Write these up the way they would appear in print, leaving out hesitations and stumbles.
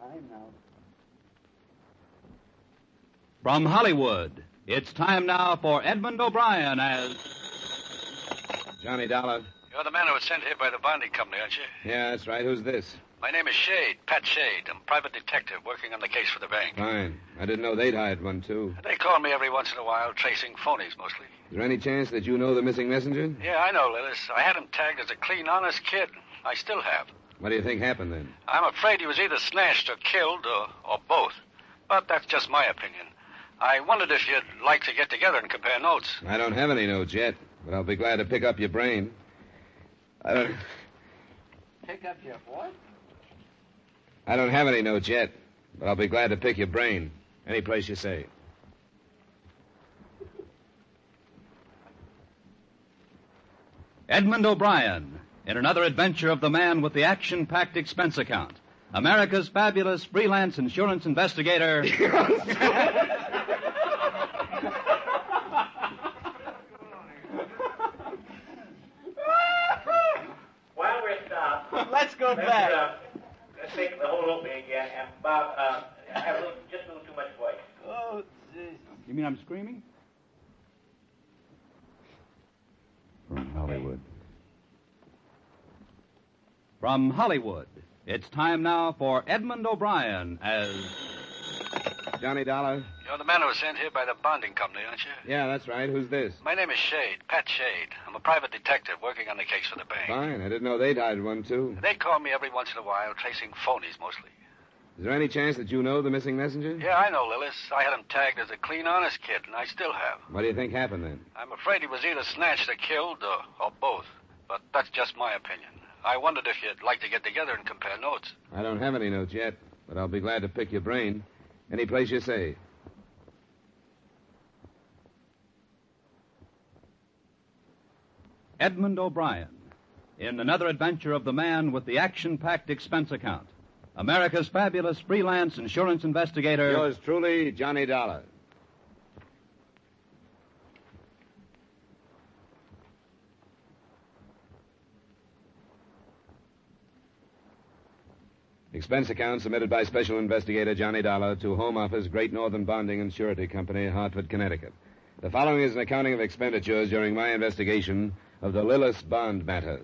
time now. From Hollywood, it's time now for Edmund O'Brien as... Johnny Dollar. You're the man who was sent here by the bonding company, aren't you? Yeah, that's right. Who's this? My name is Shade, Pat Shade. I'm a private detective working on the case for the bank. Fine. I didn't know they'd hired one, too. They call me every once in a while, tracing phonies mostly. Is there any chance that you know the missing messenger? Yeah, I know, Lillis. I had him tagged as a clean, honest kid. I still have. What do you think happened then? I'm afraid he was either snatched or killed, or both. But that's just my opinion. I wondered if you'd like to get together and compare notes. I don't have any notes yet, but I'll be glad to pick up your brain. Pick up your what? I don't have any notes yet, but I'll be glad to pick your brain. Any place you say. Edmund O'Brien, in another adventure of the man with the action-packed expense account. America's fabulous freelance insurance investigator... While we're stopped, Let's go back. Let's take the whole opening again. And Bob, I have just a little too much voice. Oh, jeez. You mean I'm screaming? From Hollywood. From Hollywood, it's time now for Edmund O'Brien as... Johnny Dollar. You're the man who was sent here by the bonding company, aren't you? Yeah, that's right. Who's this? My name is Shade, Pat Shade. I'm a private detective working on the case for the bank. Fine. I didn't know they'd hired one, too. They call me every once in a while, tracing phonies mostly. Is there any chance that you know the missing messenger? Yeah, I know, Lillis. I had him tagged as a clean, honest kid, and I still have. What do you think happened then? I'm afraid he was either snatched or killed, or both. But that's just my opinion. I wondered if you'd like to get together and compare notes. I don't have any notes yet, but I'll be glad to pick your brain. Any place you say. Edmund O'Brien, in another adventure of the man with the action-packed expense account. America's fabulous freelance insurance investigator... Yours truly, Johnny Dollar. Expense account submitted by Special Investigator Johnny Dollar to Home Office, Great Northern Bonding and Surety Company, Hartford, Connecticut. The following is an accounting of expenditures during my investigation of the Lillis bond matter.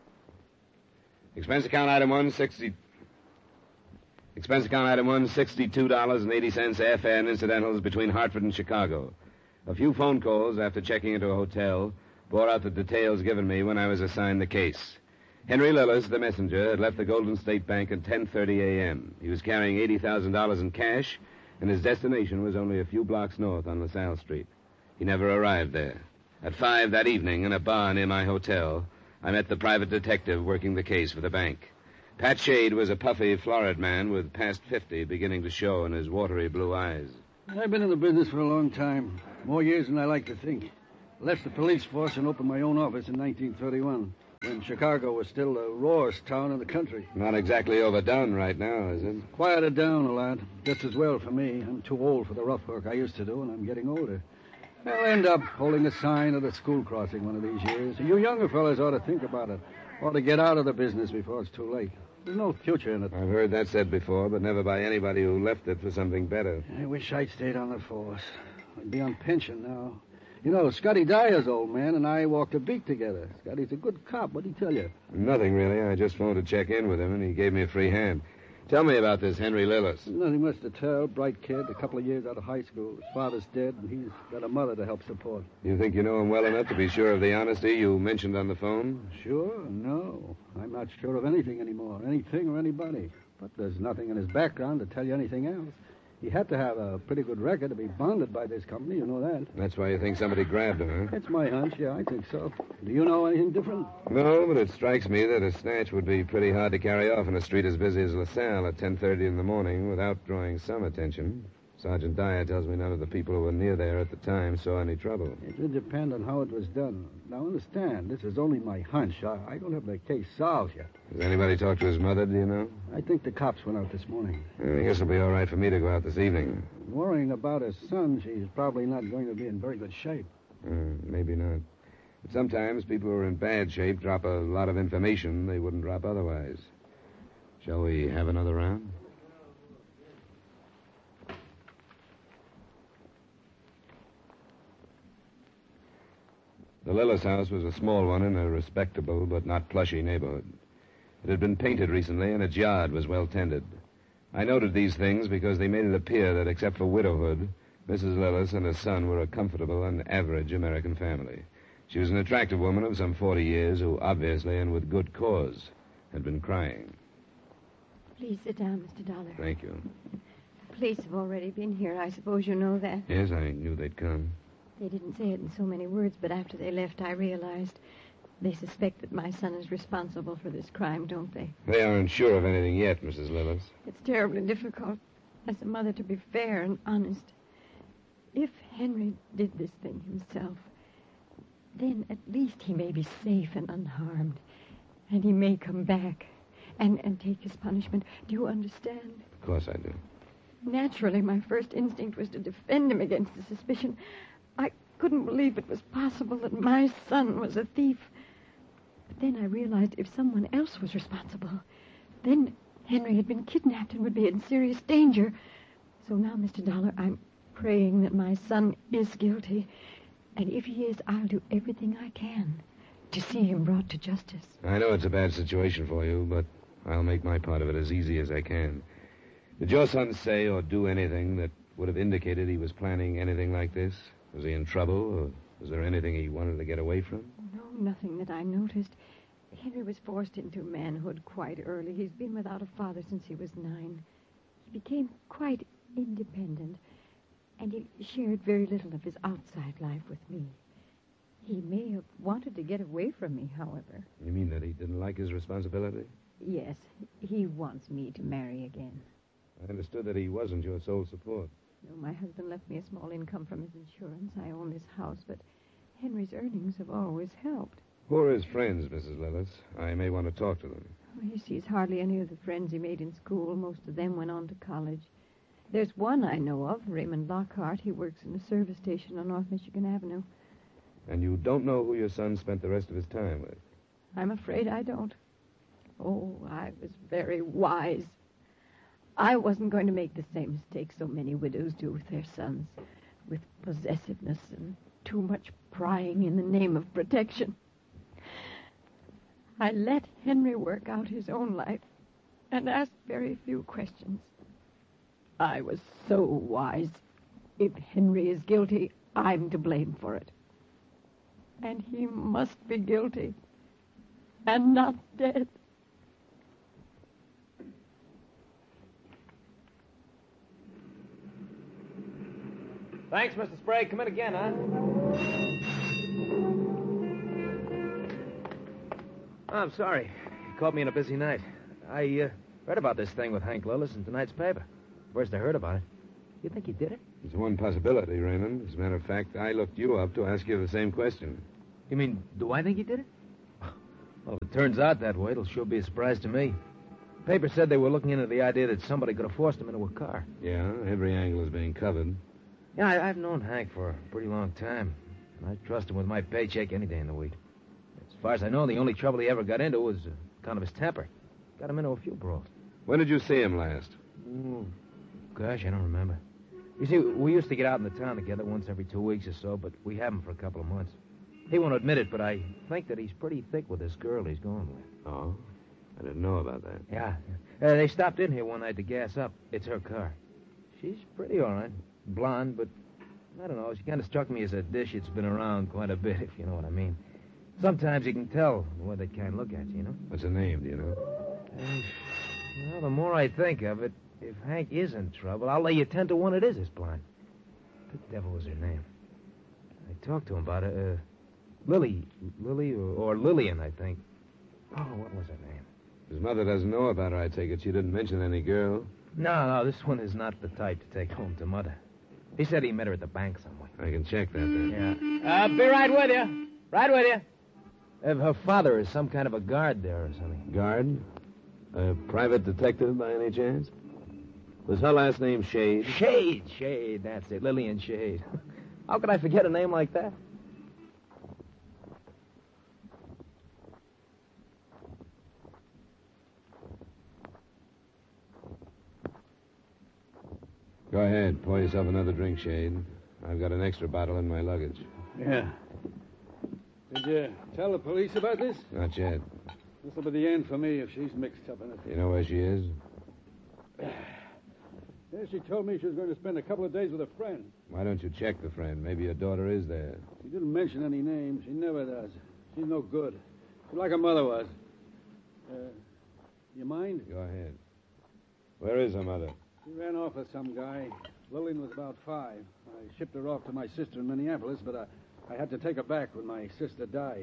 Expense account item 160... Expense account item 1, $62.80 airfare and incidentals between Hartford and Chicago. A few phone calls after checking into a hotel bore out the details given me when I was assigned the case. Henry Lillis, the messenger, had left the Golden State Bank at 10:30 a.m. He was carrying $80,000 in cash, and his destination was only a few blocks north on LaSalle Street. He never arrived there. At 5 that evening, in a bar near my hotel, I met the private detective working the case for the bank. Pat Shade was a puffy, florid man with past 50 beginning to show in his watery blue eyes. I've been in the business for a long time. More years than I like to think. Left the police force and opened my own office in 1931, when Chicago was still the rawest town in the country. Not exactly overdone right now, is it? Quieted down a lot. Just as well for me. I'm too old for the rough work I used to do, and I'm getting older. I'll end up holding a sign at a school crossing one of these years. You younger fellas ought to think about it. Ought to get out of the business before it's too late. There's no future in it. I've heard that said before, but never by anybody who left it for something better. I wish I'd stayed on the force. I'd be on pension now. You know, Scotty Dyer's old man and I walked a beat together. Scotty's a good cop. What'd he tell you? Nothing, really. I just phoned to check in with him, and he gave me a free hand. Tell me about this Henry Lillis. Nothing much to tell. Bright kid, a couple of years out of high school. His father's dead, and he's got a mother to help support. You think you know him well enough to be sure of the honesty you mentioned on the phone? Sure? No. I'm not sure of anything anymore, anything or anybody. But there's nothing in his background to tell you anything else. He had to have a pretty good record to be bonded by this company, you know that. That's why you think somebody grabbed him, huh? That's my hunch, yeah, I think so. Do you know anything different? No, but it strikes me that a snatch would be pretty hard to carry off in a street as busy as LaSalle at 10:30 in the morning without drawing some attention. Sergeant Dyer tells me none of the people who were near there at the time saw any trouble. It would depend on how it was done. Now, understand, this is only my hunch. I don't have the case solved yet. Has anybody talked to his mother, do you know? I think the cops went out this morning. I guess it'll be all right for me to go out this evening. Worrying about her son, she's probably not going to be in very good shape. Maybe not. But sometimes people who are in bad shape drop a lot of information they wouldn't drop otherwise. Shall we have another round? The Lillis house was a small one in a respectable but not plushy neighborhood. It had been painted recently, and its yard was well tended. I noted these things because they made it appear that, except for widowhood, Mrs. Lillis and her son were a comfortable and average American family. She was an attractive woman of some 40 years who, obviously and with good cause, had been crying. Please sit down, Mr. Dollar. Thank you. The police have already been here. I suppose you know that. Yes, I knew they'd come. They didn't say it in so many words, but after they left, I realized they suspect that my son is responsible for this crime, don't they? They aren't sure of anything yet, Mrs. Lillis. It's terribly difficult, as a mother, to be fair and honest. If Henry did this thing himself, then at least he may be safe and unharmed. And he may come back and take his punishment. Do you understand? Of course I do. Naturally, my first instinct was to defend him against the suspicion. I couldn't believe it was possible that my son was a thief. But then I realized if someone else was responsible, then Henry had been kidnapped and would be in serious danger. So now, Mr. Dollar, I'm praying that my son is guilty. And if he is, I'll do everything I can to see him brought to justice. I know it's a bad situation for you, but I'll make my part of it as easy as I can. Did your son say or do anything that would have indicated he was planning anything like this? Was he in trouble, or was there anything he wanted to get away from? No, nothing that I noticed. Henry was forced into manhood quite early. He's been without a father since he was 9. He became quite independent, and he shared very little of his outside life with me. He may have wanted to get away from me, however. You mean that he didn't like his responsibility? Yes, he wants me to marry again. I understood that he wasn't your sole support. No, my husband left me a small income from his insurance. I own this house, but Henry's earnings have always helped. Who are his friends, Mrs. Lillis? I may want to talk to them. He sees hardly any of the friends he made in school. Most of them went on to college. There's one I know of, Raymond Lockhart. He works in the service station on North Michigan Avenue. And you don't know who your son spent the rest of his time with? I'm afraid I don't. Oh, I was very wise. I wasn't going to make the same mistake so many widows do with their sons, with possessiveness and too much prying in the name of protection. I let Henry work out his own life and asked very few questions. I was so wise. If Henry is guilty, I'm to blame for it. And he must be guilty and not dead. Thanks, Mr. Sprague. Come in again, huh? Oh, I'm sorry. You caught me on a busy night. I read about this thing with Hank Lillis in tonight's paper. First I heard about it. You think he did it? It's one possibility, Raymond. As a matter of fact, I looked you up to ask you the same question. You mean, do I think he did it? Well, if it turns out that way, it'll sure be a surprise to me. The paper said they were looking into the idea that somebody could have forced him into a car. Yeah, every angle is being covered. Yeah, I've known Hank for a pretty long time. And I trust him with my paycheck any day in the week. As far as I know, the only trouble he ever got into was kind of his temper. Got him into a few brawls. When did you see him last? Oh, gosh, I don't remember. You see, we used to get out in the town together once every 2 weeks or so, but we haven't for a couple of months. He won't admit it, but I think that he's pretty thick with this girl he's going with. Oh? I didn't know about that. Yeah. They stopped in here one night to gas up. It's her car. She's pretty all right. Blonde, but I don't know. She kind of struck me as a dish that's been around quite a bit, if you know what I mean. Sometimes you can tell the way they kind of look at you, you know? What's her name, do you know? Well, the more I think of it, if Hank is in trouble, I'll lay you 10 to 1 it is this blonde. What the devil was her name? I talked to him about it. Lily or Lillian, I think. Oh, what was her name? His mother doesn't know about her, I take it. She didn't mention any girl. No, this one is not the type to take home to Mother. He said he met her at the bank somewhere. I can check that then. Yeah. Be right with you. Right with you. If her father is some kind of a guard there or something. Guard? A private detective by any chance? Was her last name Shade? Shade, that's it. Lillian Shade. How could I forget a name like that? Go ahead. Pour yourself another drink, Shade. I've got an extra bottle in my luggage. Yeah. Did you tell the police about this? Not yet. This will be the end for me if she's mixed up in it. You know where she is? Yeah, she told me she was going to spend a couple of days with a friend. Why don't you check the friend? Maybe your daughter is there. She didn't mention any names. She never does. She's no good. She's like her mother was. You mind? Go ahead. Where is her mother? She ran off with some guy. Lillian was about 5. I shipped her off to my sister in Minneapolis, but I had to take her back when my sister died.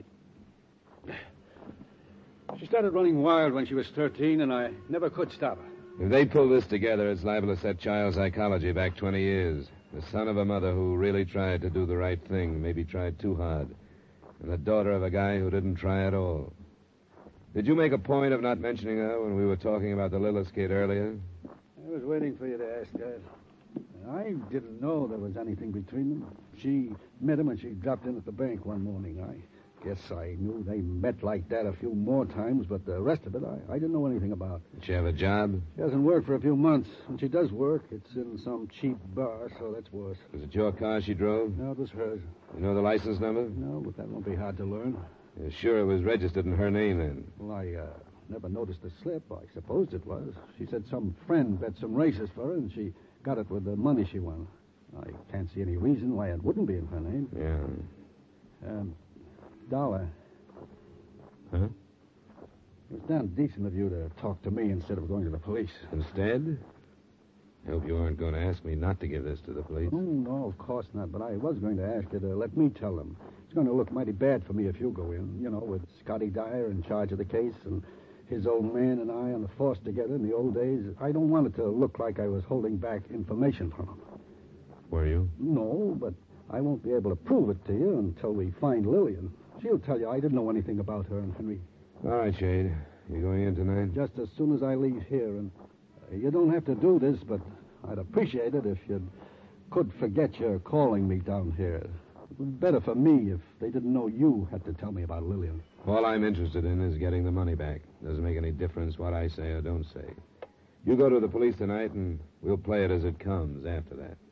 She started running wild when she was 13, and I never could stop her. If they pull this together, it's liable to set child psychology back 20 years. The son of a mother who really tried to do the right thing, maybe tried too hard. And the daughter of a guy who didn't try at all. Did you make a point of not mentioning her when we were talking about the Lillis kid earlier? I was waiting for you to ask that. I didn't know there was anything between them. She met him when she dropped in at the bank one morning. I guess I knew they met like that a few more times, but the rest of it I didn't know anything about. Did she have a job? She hasn't worked for a few months. When she does work, it's in some cheap bar, so that's worse. Was it your car she drove? No, it was hers. You know the license number? No, but that won't be hard to learn. You're sure it was registered in her name then? Well, I never noticed the slip. I supposed it was. She said some friend bet some races for her, and she got it with the money she won. I can't see any reason why it wouldn't be in her name. Yeah. Dollar. Huh? It was damn decent of you to talk to me instead of going to the police. Instead? I hope you aren't going to ask me not to give this to the police. Oh, no, of course not. But I was going to ask you to let me tell them. It's going to look mighty bad for me if you go in, you know, with Scotty Dyer in charge of the case and his old man and I on the force together in the old days. I don't want it to look like I was holding back information from him. Were you? No, but I won't be able to prove it to you until we find Lillian. She'll tell you I didn't know anything about her and Henry. All right, Shade. You going in tonight? Just as soon as I leave here. And you don't have to do this, but I'd appreciate it if you could forget your calling me down here. It would be better for me if they didn't know you had to tell me about Lillian. All I'm interested in is getting the money back. Doesn't make any difference what I say or don't say. You go to the police tonight, and we'll play it as it comes after that.